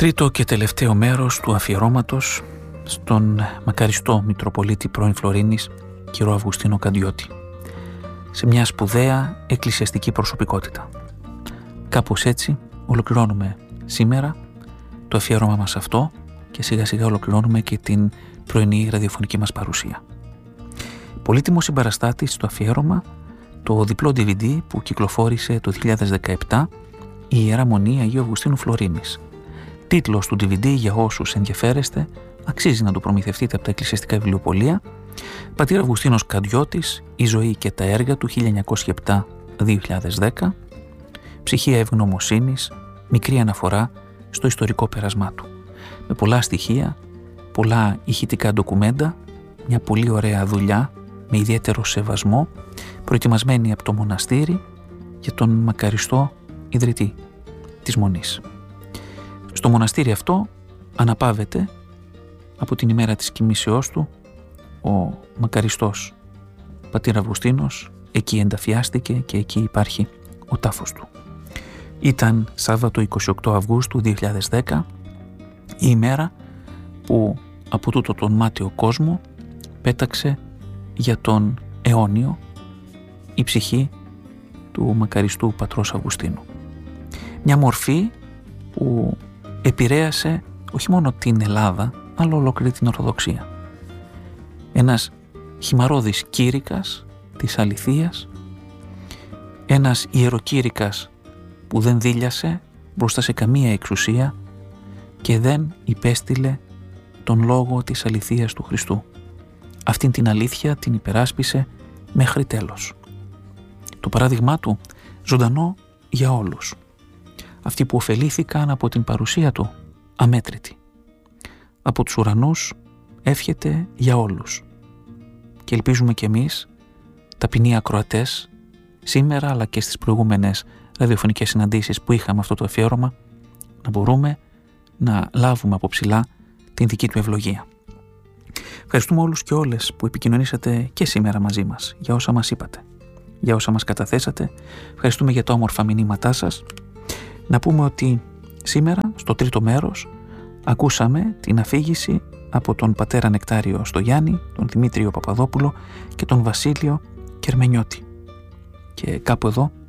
Τρίτο και τελευταίο μέρος του αφιερώματος στον μακαριστό Μητροπολίτη πρώην Φλωρίνης, κύριο Αυγουστίνο Καντιώτη, σε μια σπουδαία εκκλησιαστική προσωπικότητα. Κάπως έτσι ολοκληρώνουμε σήμερα το αφιέρωμα μας αυτό και σιγά σιγά ολοκληρώνουμε και την πρωινή ραδιοφωνική μας παρουσία. Πολύτιμο συμπαραστάτης στο αφιέρωμα το διπλό DVD που κυκλοφόρησε το 2017, η Ιερά Μονή Αγίου Αυγουστίνου Φλωρίνης. Τίτλος του DVD, για όσους ενδιαφέρεστε, αξίζει να το προμηθευτείτε από τα εκκλησιαστικά βιβλιοπωλεία, Πατήρ Αυγουστίνος Καντιώτης, η ζωή και τα έργα του 1907-2010, ψυχία ευγνωμοσύνης, μικρή αναφορά στο ιστορικό πέρασμά του. Με πολλά στοιχεία, πολλά ηχητικά ντοκουμέντα, μια πολύ ωραία δουλειά με ιδιαίτερο σεβασμό, προετοιμασμένη από το μοναστήρι για τον μακαριστό ιδρυτή της Μονής. Στο μοναστήρι αυτό αναπαύεται από την ημέρα της κοιμήσεώς του ο μακαριστός Πατήρ Αυγουστίνος, εκεί ενταφιάστηκε και εκεί υπάρχει ο τάφος του. Ήταν Σάββατο 28 Αυγούστου 2010, η ημέρα που από τούτο τον μάταιο κόσμο πέταξε για τον αιώνιο η ψυχή του μακαριστού πατρός Αυγουστίνου. Μια μορφή που επηρέασε όχι μόνο την Ελλάδα, αλλά ολόκληρη την Ορθοδοξία. Ένας χυμαρώδης κήρυκας της αληθείας, ένας ιεροκήρυκας που δεν δίλιασε μπροστά σε καμία εξουσία και δεν υπέστειλε τον λόγο της αληθείας του Χριστού. Αυτήν την αλήθεια την υπεράσπισε μέχρι τέλος. Το παράδειγμά του ζωντανό για όλους. Αυτοί που ωφελήθηκαν από την παρουσία του, αμέτρητοι. Από τους ουρανούς εύχεται για όλους. Και ελπίζουμε κι εμείς, ταπεινοί ακροατές, σήμερα αλλά και στις προηγούμενες ραδιοφωνικές συναντήσεις που είχαμε αυτό το αφιέρωμα, να μπορούμε να λάβουμε από ψηλά την δική του ευλογία. Ευχαριστούμε όλους και όλες που επικοινωνήσατε και σήμερα μαζί μας για όσα μας είπατε, για όσα μας καταθέσατε. Ευχαριστούμε για τα όμορφα μηνύματά σας. Να πούμε ότι σήμερα στο τρίτο μέρος ακούσαμε την αφήγηση από τον πατέρα Νεκτάριο Στογιάννη, τον Δημήτριο Παπαδόπουλο και τον Βασίλειο Κερμενιώτη. Και κάπου εδώ